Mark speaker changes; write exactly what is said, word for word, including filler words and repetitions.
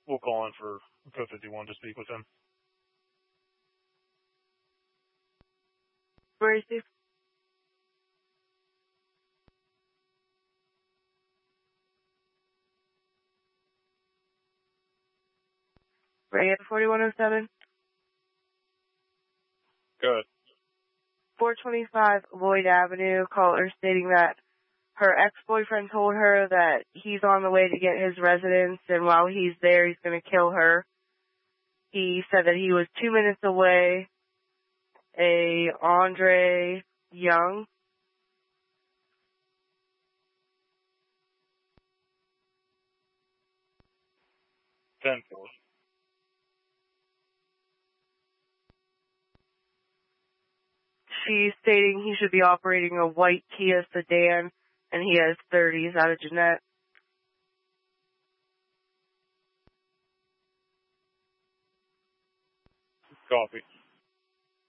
Speaker 1: we'll call in for code fifty-one to speak with him.
Speaker 2: Where is he? Right at forty-one oh seven?
Speaker 1: Good.
Speaker 2: four twenty-five Lloyd Avenue, caller stating that her ex-boyfriend told her that he's on the way to get his residence, and while he's there, he's going to kill her. He said that he was two minutes away. A Andre Young.
Speaker 1: ten four.
Speaker 2: She's stating he should be operating a white Kia sedan, and he has thirties out of Jeanette.
Speaker 1: Coffee.